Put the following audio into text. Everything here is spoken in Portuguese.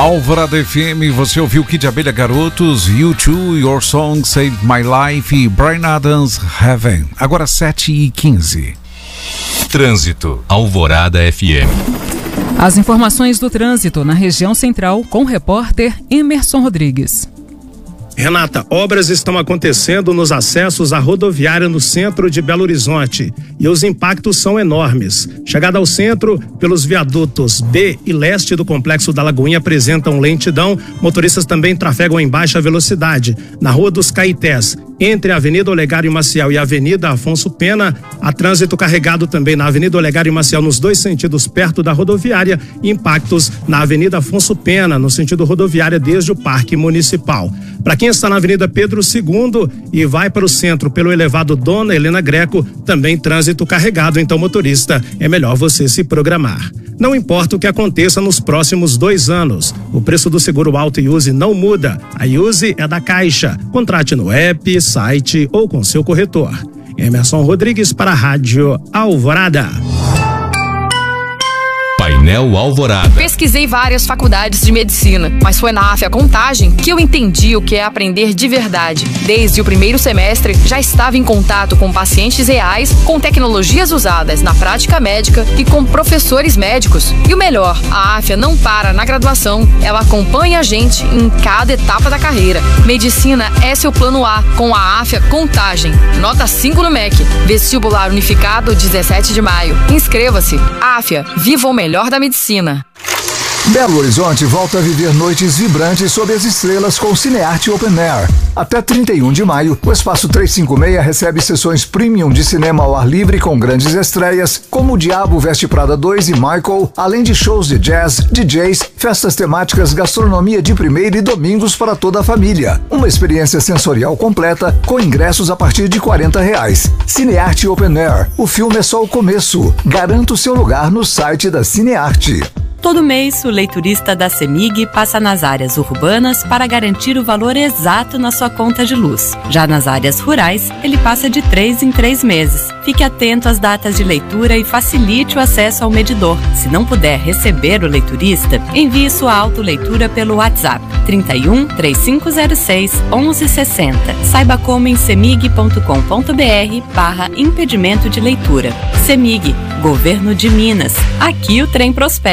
Alvorada FM, você ouviu Kid Abelha Garotos, U2, Your Song Saved My Life e Bryan Adams, Heaven. Agora 7h15. Trânsito, Alvorada FM. As informações do trânsito na região central com o repórter Emerson Rodrigues. Renata, obras estão acontecendo nos acessos à rodoviária no centro de Belo Horizonte e os impactos são enormes. Chegada ao centro, pelos viadutos B e leste do Complexo da Lagoinha apresentam lentidão. Motoristas também trafegam em baixa velocidade. Na Rua dos Caetés, entre a Avenida Olegário Maciel e a Avenida Afonso Pena, há trânsito carregado também na Avenida Olegário Maciel nos dois sentidos perto da rodoviária e impactos na Avenida Afonso Pena, no sentido rodoviária desde o Parque Municipal. Para quem está na Avenida Pedro II e vai para o centro pelo elevado Dona Helena Greco, também trânsito carregado, então motorista, é melhor você se programar. Não importa o que aconteça nos próximos 2 anos, o preço do seguro Auto Use não muda. A Use é da Caixa. Contrate no app, site ou com seu corretor. Emerson Rodrigues para a Rádio Alvorada. Painel Alvorada. Pesquisei várias faculdades de medicina, mas foi na AFIA Contagem que eu entendi o que é aprender de verdade. Desde o primeiro semestre, já estava em contato com pacientes reais, com tecnologias usadas na prática médica e com professores médicos. E o melhor, a AFIA não para na graduação, ela acompanha a gente em cada etapa da carreira. Medicina é seu plano A com a AFIA Contagem. Nota 5 no MEC. Vestibular unificado 17 de maio. Inscreva-se. AFIA, viva o melhor da medicina. Belo Horizonte volta a viver noites vibrantes sob as estrelas com Cinearte Open Air. Até 31 de maio, o Espaço 356 recebe sessões premium de cinema ao ar livre com grandes estreias, como O Diabo Veste Prada 2 e Michael, além de shows de jazz, DJs, festas temáticas, gastronomia de primeira e domingos para toda a família. Uma experiência sensorial completa com ingressos a partir de R$40. Cinearte Open Air. O filme é só o começo. Garanta o seu lugar no site da Cinearte. Todo mês, o leiturista da CEMIG passa nas áreas urbanas para garantir o valor exato na sua conta de luz. Já nas áreas rurais, ele passa de 3 em 3 meses. Fique atento às datas de leitura e facilite o acesso ao medidor. Se não puder receber o leiturista, envie sua autoleitura pelo WhatsApp 31 3506 1160. Saiba como em cemig.com.br/impedimento de leitura. CEMIG, Governo de Minas. Aqui o trem prospera.